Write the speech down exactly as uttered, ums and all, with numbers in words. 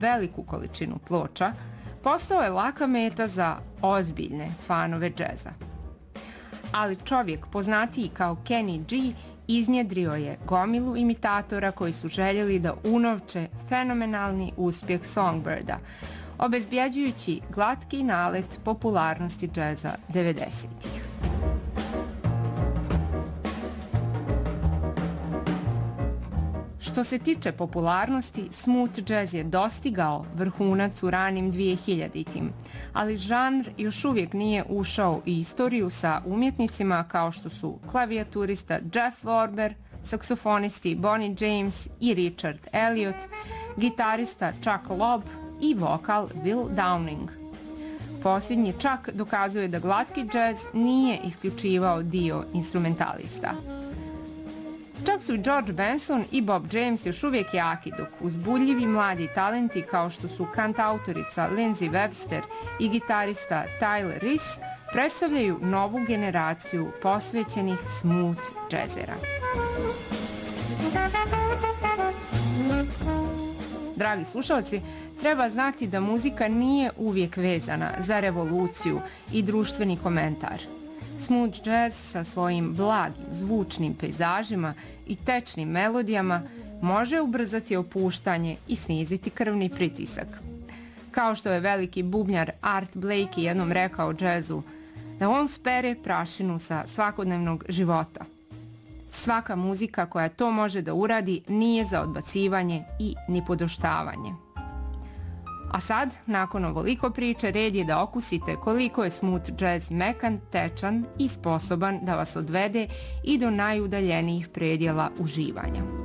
veliku količinu ploča, postao je laka meta za ozbiljne fanove džeza. Ali čovjek poznatiji kao Kenny G iznjedrio je gomilu imitatora koji su željeli da unovče fenomenalni uspjeh Songbirda, obezbjeđujući glatki nalet popularnosti džeza devedesetih. Što se tiče popularnosti, smooth jazz je dostigao vrhunac u ranim dvije hiljaditim, ali žanr još uvijek nije ušao u istoriju sa umjetnicima kao što su klavijaturista Jeff Lorber, saksofonisti Bonnie James i Richard Elliot, gitarista Chuck Lobb i vokal Will Downing. Posljednji čak dokazuje da glatki jazz nije isključivao dio instrumentalista. Čak su George Benson i Bob James još uvijek jaki, dok uzbudljivi mladi talenti kao što su kantautorica Lindsey Webster i gitarista Tyler Riss predstavljaju novu generaciju posvećenih smooth jazzera. Dragi slušalci, treba znati da muzika nije uvijek vezana za revoluciju i društveni komentar. Smooth jazz sa svojim blagim zvučnim pejzažima i tečnim melodijama može ubrzati opuštanje i sniziti krvni pritisak. Kao što je veliki bubnjar Art Blakey jednom rekao o džezu, da on spere prašinu sa svakodnevnog života. Svaka muzika koja to može da uradi nije za odbacivanje i nipodoštavanje. A sad, nakon ovoliko priče, red je da okusite koliko je smooth jazz mekan, tečan i sposoban da vas odvede i do najudaljenijih predjela uživanja.